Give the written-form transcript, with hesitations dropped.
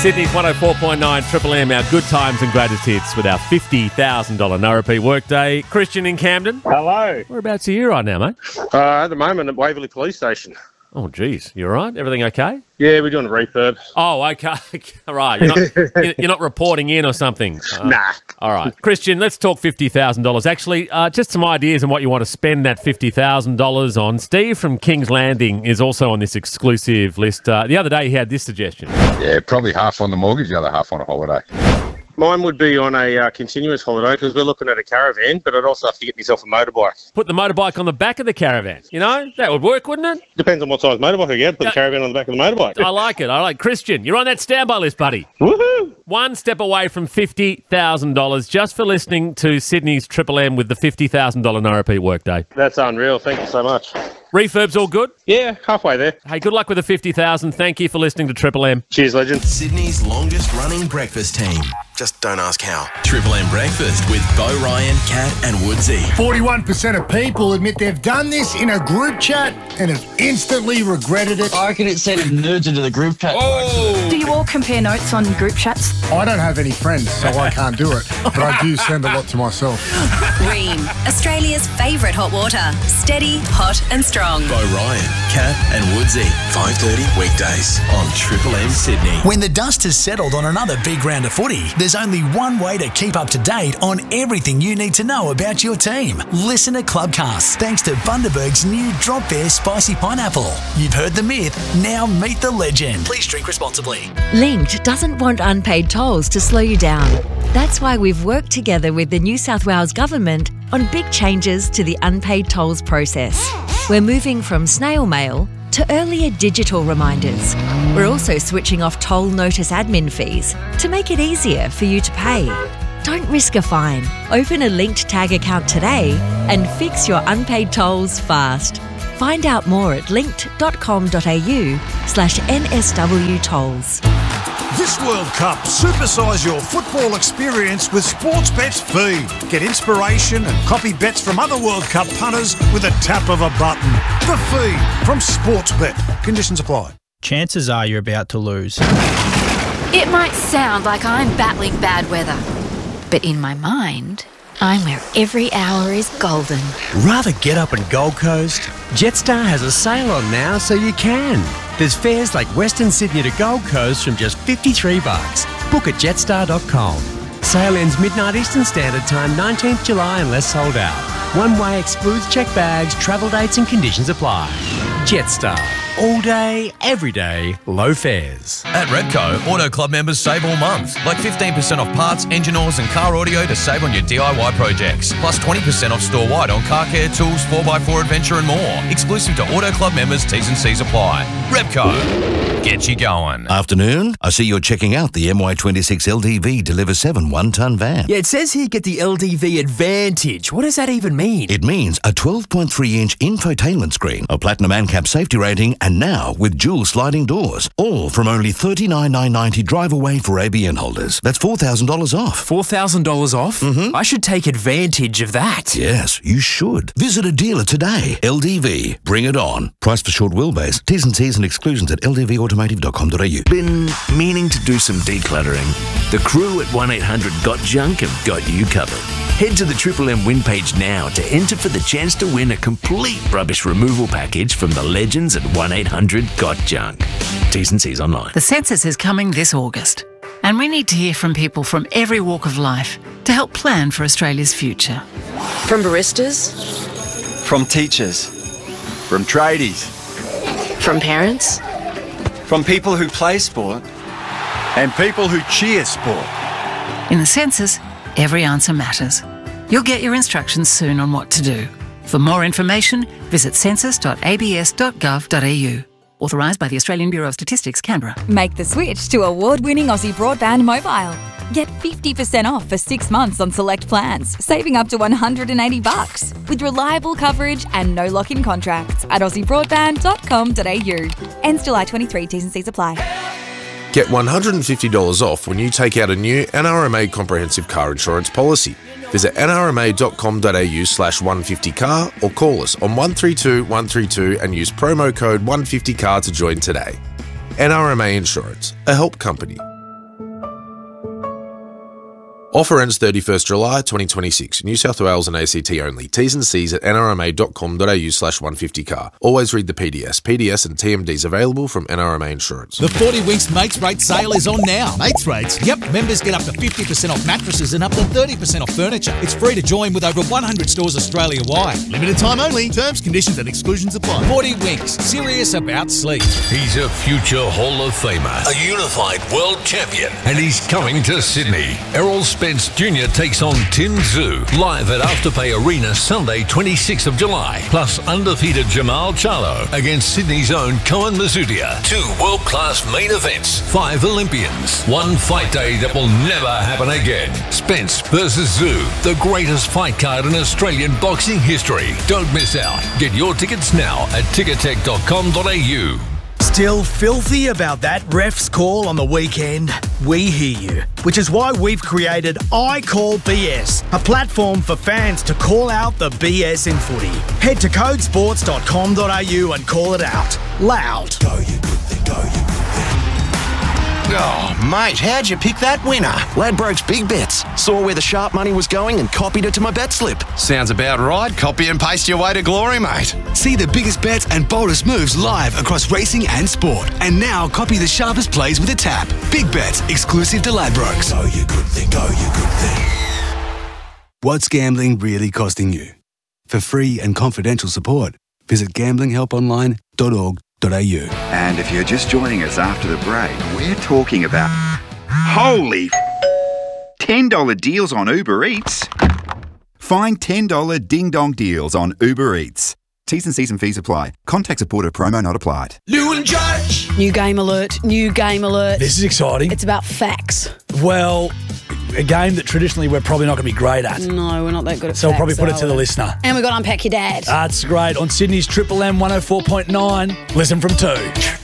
Sydney's 104.9 Triple M, our good times and greatest hits with our $50,000 no repeat workday. Christian in Camden. Hello. Whereabouts are you right now, mate? At the moment at Waverley Police Station. Oh, geez. You all right? Everything okay? Yeah, we're doing a refurb. Oh, okay. All right. You're not reporting in or something? Nah. All right. Christian, let's talk $50,000. Actually, just some ideas on what you want to spend that $50,000 on. Steve from King's Landing is also on this exclusive list. The other day he had this suggestion. Yeah, probably half on the mortgage, the other half on a holiday. Mine would be on a continuous holiday because we're looking at a caravan, but I'd also have to get myself a motorbike. Put the motorbike on the back of the caravan. You know, that would work, wouldn't it? Depends on what size motorbike I get. Put the caravan on the back of the motorbike. I like it. I like Christian. You're on that standby list, buddy. Woohoo! One step away from $50,000 just for listening to Sydney's Triple M with the $50,000 no repeat workday. That's unreal. Thank you so much. Refurb's all good? Yeah, halfway there. Hey, good luck with the $50,000. Thank you for listening to Triple M. Cheers, legend. Sydney's longest running breakfast team. Just don't ask how. Triple M Breakfast with Bo Ryan, Kat and Woodsy. 41% of people admit they've done this in a group chat and have instantly regretted it. I reckon it sent nerds into the group chat. Oh! Do you all compare notes on group chats? I don't have any friends, so I can't do it. But I do send a lot to myself. Ream, Australia's favourite hot water. Steady, hot and strong. Bo Ryan, Kat and Woodsy. 5:30 weekdays on Triple M Sydney. When the dust has settled on another big round of footy, there's only one way to keep up to date on everything you need to know about your team. Listen to Clubcast, thanks to Bundaberg's new Drop Bear Spicy Pineapple. You've heard the myth, now meet the legend. Please drink responsibly. Linked doesn't want unpaid tolls to slow you down. That's why we've worked together with the New South Wales Government on big changes to the unpaid tolls process. We're moving from snail mail to earlier digital reminders. We're also switching off toll notice admin fees to make it easier for you to pay. Don't risk a fine. Open a Linked Tag account today and fix your unpaid tolls fast. Find out more at linked.com.au/NSW tolls. This World Cup, supersize your football experience with Sportsbet's feed. Get inspiration and copy bets from other World Cup punters with a tap of a button. The feed from Sportsbet. Conditions apply. Chances are you're about to lose. It might sound like I'm battling bad weather, but in my mind, I'm where every hour is golden. Rather get up in Gold Coast? Jetstar has a sale on now, so you can. There's fares like Western Sydney to Gold Coast from just $53. Book at jetstar.com. Sale ends midnight Eastern Standard Time, 19th July unless sold out. One way excludes checked bags, travel dates and conditions apply. Jetstar. All day, every day, low fares. At Repco, Auto Club members save all month. Like 15% off parts, engine oils and car audio to save on your DIY projects. Plus 20% off store-wide on car care, tools, 4x4 adventure and more. Exclusive to Auto Club members, T's and C's apply. Repco. Get you going. Afternoon. I see you're checking out the MY26 LDV Deliver 7 one-ton van. Yeah, it says here get the LDV Advantage. What does that even mean? It means a 12.3-inch infotainment screen, a platinum ANCAP safety rating, and now with dual sliding doors. All from only $39,990 drive away for ABN holders. That's $4,000 off. $4,000 off? Mm-hmm. I should take advantage of that. Yes, you should. Visit a dealer today. LDV. Bring it on. Price for short wheelbase. T's and C's and exclusions at ldvautomotive.com.au. Been meaning to do some decluttering? The crew at 1-800-GOT-JUNK have got you covered. Head to the Triple M win page now to enter for the chance to win a complete rubbish removal package from the legends at 1-800-GOT-JUNK. T's and C's online. The census is coming this August, and we need to hear from people from every walk of life to help plan for Australia's future. From baristas, from teachers, from tradies, from parents, from people who play sport, and people who cheer sport. In the census, every answer matters. You'll get your instructions soon on what to do. For more information, visit census.abs.gov.au. Authorised by the Australian Bureau of Statistics, Canberra. Make the switch to award-winning Aussie Broadband Mobile. Get 50% off for 6 months on select plans, saving up to $180 with reliable coverage and no lock-in contracts at aussiebroadband.com.au. Ends July 23. T's and C's apply. Get $150 off when you take out a new NRMA comprehensive car insurance policy. Visit nrma.com.au/150car or call us on 132 132 and use promo code 150car to join today. NRMA Insurance, a help company. Offer ends 31st July 2026. New South Wales and ACT only. T's and C's at nrma.com.au/150car. Always read the PDS. PDS and TMDs available from NRMA Insurance. The 40 Winks Mates Rate sale is on now. Mates Rates? Yep, members get up to 50% off mattresses and up to 30% off furniture. It's free to join with over 100 stores Australia-wide. Limited time only. Terms, conditions and exclusions apply. 40 Winks. Serious about sleep. He's a future Hall of Famer, a unified world champion, and he's coming to Sydney. Errol Spence Jr. takes on Tin Zhu live at Afterpay Arena Sunday 26th of July. Plus undefeated Jamal Charlo against Sydney's own Koen Mazudia. 2 world-class main events, 5 Olympians, 1 fight day that will never happen again. Spence versus Zhu, the greatest fight card in Australian boxing history. Don't miss out. Get your tickets now at tickettech.com.au. Still filthy about that ref's call on the weekend? We hear you, which is why we've created I Call BS, a platform for fans to call out the BS in footy. Head to codesports.com.au and call it out loud. Go you good thing, go you good thing. Oh, mate, how'd you pick that winner? Ladbrokes Big Bets. Saw where the sharp money was going and copied it to my bet slip. Sounds about right. Copy and paste your way to glory, mate. See the biggest bets and boldest moves live across racing and sport. And now copy the sharpest plays with a tap. Big Bets, exclusive to Ladbrokes. Go you good thing, go you good thing. What's gambling really costing you? For free and confidential support, visit gamblinghelponline.org.au. And if you're just joining us after the break, we're talking about holy $10 deals on Uber Eats. Find $10 ding-dong deals on Uber Eats. T's and C's and fees apply. Contact supported promo not applied. New and Judge. New game alert. New game alert. This is exciting. It's about facts. Well, a game that traditionally we're probably not going to be great at. No, we're not that good at so facts. we'll probably put it to the listener. And we've got to unpack your dad. That's great. On Sydney's Triple M 104.9. Listen from 2.